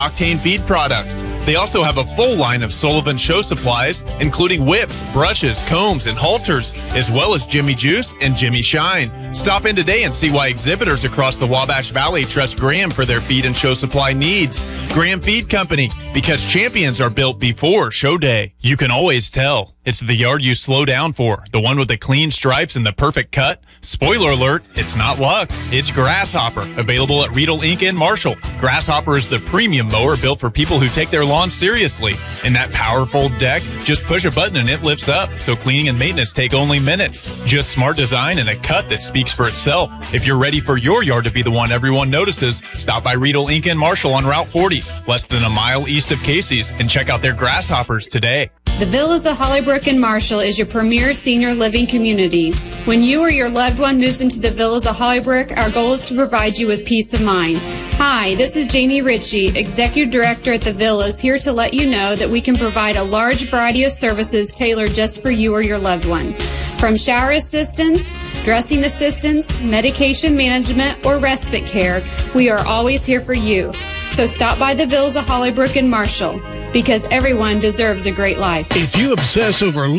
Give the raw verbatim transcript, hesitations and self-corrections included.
Octane feed products. They also have a full line of Sullivan Show supplies, including whips, brushes, combs, and halters, as well as Jimmy Juice and Jimmy Shine. Stop in today and see why exhibitors across the Wabash Valley trust Graham for their feed and show supply needs. Graham Feed Company, because champions are built before show day. You can always tell. It's the yard you slow down for, the one with the clean stripes and the perfect cut. Spoiler alert, it's not luck. It's Grasshopper, available at Riedel Incorporated and Marshall. Grasshopper is the premium mower built for people who take their lawn seriously. And that powerful deck, just push a button and it lifts up, so cleaning and maintenance take only minutes. Just smart design and a cut that speaks for itself. If you're ready for your yard to be the one everyone notices, stop by Riedel Incorporated and Marshall on Route forty, less than a mile east of Casey's, and check out their Grasshoppers today. The Villas of Hollybrook and Marshall is your premier senior living community. When you or your loved one moves into the Villas of Hollybrook, our goal is to provide you with peace of mind. Hi, this is Jamie Ritchie, Executive Director at the Villas, here to let you know that we can provide a large variety of services tailored just for you or your loved one. From shower assistance, dressing assistance, medication management, or respite care, we are always here for you. So stop by the Villas of Hollybrook and Marshall, because everyone deserves a great life. If you obsess over